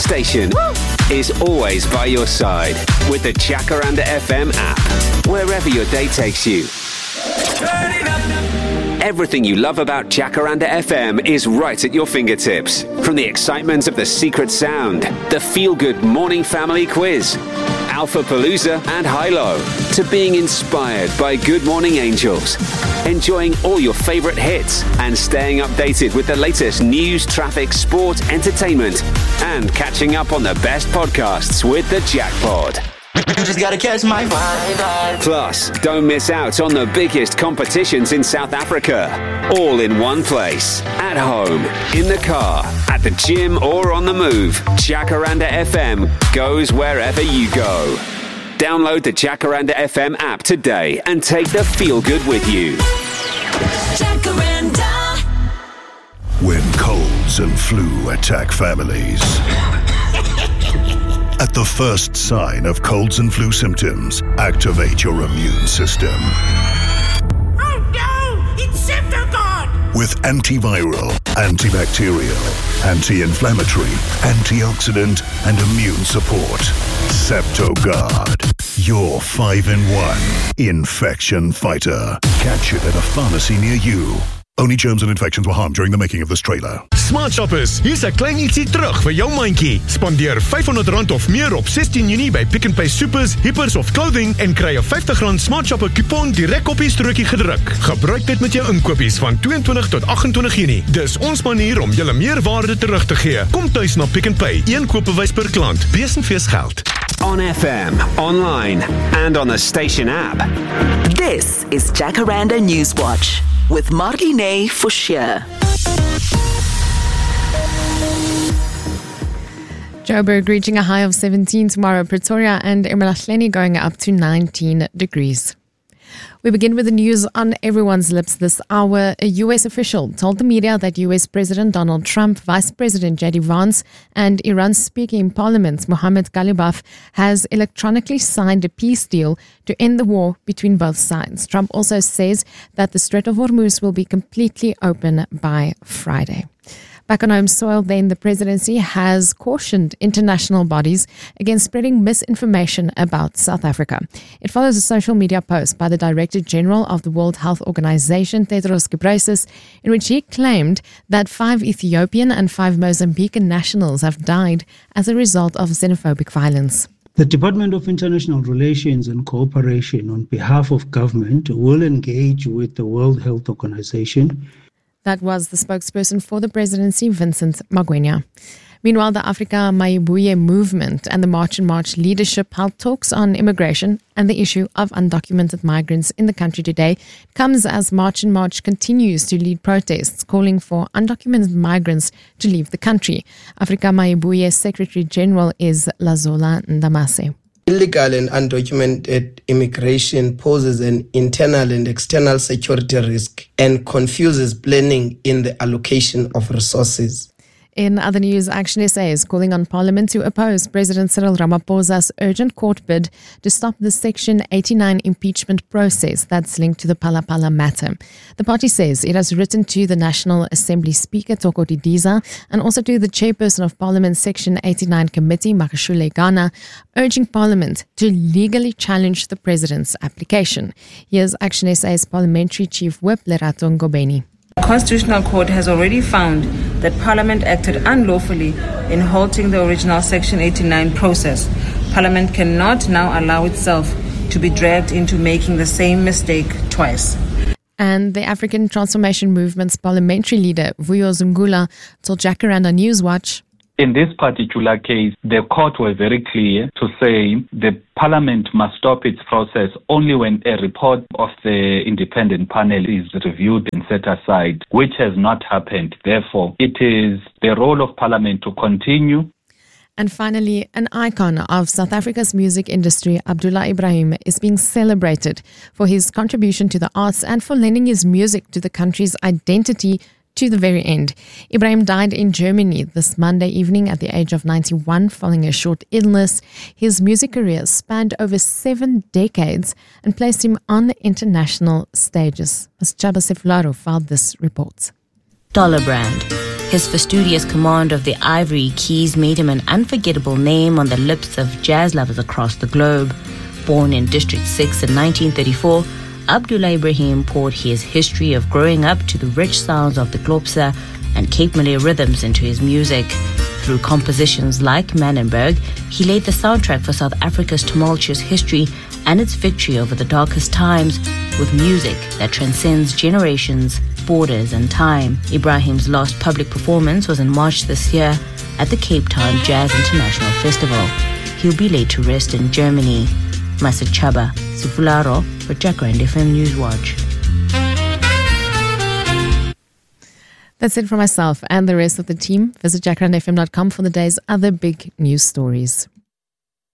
Station is always by your side with the Jacaranda FM app, wherever your day takes you. Everything you love about Jacaranda FM is right at your fingertips. From the excitement of the secret sound, the feel-good morning family quiz, Alpha Palooza and Hilo, to being inspired by Good Morning Angels, enjoying all your favorite hits and staying updated with the latest news, traffic, sport, entertainment, and catching up on the best podcasts with the Jackpod. You just gotta catch my vibe. Plus, don't miss out on the biggest competitions in South Africa. All in one place. At home, in the car, at the gym, or on the move. Jacaranda FM goes wherever you go. Download the Jacaranda FM app today and take the feel-good with you. Jacaranda. When colds and flu attack families. At the first sign of colds and flu symptoms, activate your immune system. Oh no! It's Septogard! With antiviral, antibacterial, anti-inflammatory, antioxidant, and immune support. Septogard. Your 5-in-1 infection fighter. Catch it at a pharmacy near you. Only germs and infections were harmed during the making of this trailer. Smart Shoppers, hier's 'n klein ietsie terug vir jou mandjie. Spandeer R500 of meer op 16 Junie by Pick n Pay Supers, Hippers of Clothing en kry 'n R50 Smart Shopper kupon direk op die strokie gedruk. Gebruik dit met jou inkopies van 22 tot 28 Junie. Dis ons manier om julle meer waarde terug te gee. Kom tuis na Pick n Pay, een koopbewys per klant. Besenfees geld. On FM, online, and on the station app. This is Jacaranda Newswatch with Marlene Forshire. Joburg reaching a high of 17 tomorrow, Pretoria and Emalahleni going up to 19 degrees. We begin with the news on everyone's lips this hour. A U.S. official told the media that U.S. President Donald Trump, Vice President J.D. Vance, and Iran's Speaker in Parliament, Mohammad Ghalibaf, has electronically signed a peace deal to end the war between both sides. Trump also says that the Strait of Hormuz will be completely open by Friday. Back on home soil, then, the presidency has cautioned international bodies against spreading misinformation about South Africa. It follows a social media post by the Director General of the World Health Organization, Tedros Ghebreyesus, in which he claimed that 5 Ethiopian and 5 Mozambican nationals have died as a result of xenophobic violence. The Department of International Relations and Cooperation, on behalf of government, will engage with the World Health Organization. That was the spokesperson for the presidency, Vincent Magwenya. Meanwhile, the Africa Mayibuye movement and the March and March leadership held talks on immigration and the issue of undocumented migrants in the country today. It comes as March and March continues to lead protests calling for undocumented migrants to leave the country. Africa Mayibuye Secretary General is Lazola Ndamase. Illegal and undocumented immigration poses an internal and external security risk and confuses planning in the allocation of resources. In other news, Action SA is calling on Parliament to oppose President Cyril Ramaphosa's urgent court bid to stop the Section 89 impeachment process that's linked to the Phala matter. The party says it has written to the National Assembly Speaker, Toko Didiza, and also to the Chairperson of Parliament's Section 89 Committee, Makashule Ghana, urging Parliament to legally challenge the President's application. Here's Action SA's Parliamentary Chief Whip, Lerato Ngobeni. The Constitutional Court has already found that Parliament acted unlawfully in halting the original Section 89 process. Parliament cannot now allow itself to be dragged into making the same mistake twice. And the African Transformation Movement's parliamentary leader, Vuyo Zungula, told Jacaranda Newswatch, in this particular case, the court were very clear to say the Parliament must stop its process only when a report of the independent panel is reviewed and set aside, which has not happened. Therefore, it is the role of Parliament to continue. And finally, an icon of South Africa's music industry, Abdullah Ibrahim, is being celebrated for his contribution to the arts and for lending his music to the country's identity to the very end. Ibrahim died in Germany this Monday evening at the age of 91 following a short illness. His music career spanned over 7 decades and placed him on international stages. As Chaba Sefularo filed this report. Dollar Brand. His fastidious command of the Ivory Keys made him an unforgettable name on the lips of jazz lovers across the globe. Born in District 6 in 1934, Abdullah Ibrahim poured his history of growing up to the rich sounds of the Klopsa and Cape Malay rhythms into his music. Through compositions like Manenberg, he laid the soundtrack for South Africa's tumultuous history and its victory over the darkest times with music that transcends generations, borders and time. Ibrahim's last public performance was in March this year at the Cape Town Jazz International Festival. He'll be laid to rest in Germany. Masik Chaba, Sifularo for Jacaranda FM Newswatch. That's it for myself and the rest of the team. Visit jacarandafm.com for the day's other big news stories.